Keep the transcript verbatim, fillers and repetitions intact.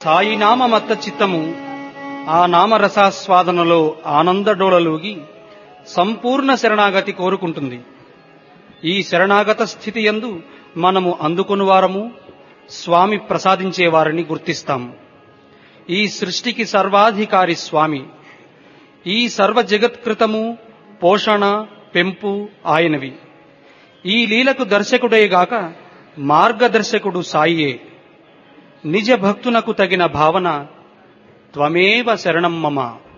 సాయి నామమత్త చిత్తము ఆ నామరసాస్వాదనలో ఆనందడోలలోగి సంపూర్ణ శరణాగతి కోరుకుంటుంది. ఈ శరణాగత స్థితి యందు మనము అందుకుని వారము స్వామి ప్రసాదించేవారని గుర్తిస్తాం. ఈ సృష్టికి సర్వాధికారి స్వామి. ఈ సర్వ జగత్కృతము పోషణ పెంపు ఆయనవి. ఈ లీలకు దర్శకుడేగాక మార్గదర్శకుడు సాయియే. నిజ భక్తునకు తగిన భావన త్వమేవ శరణం మమ.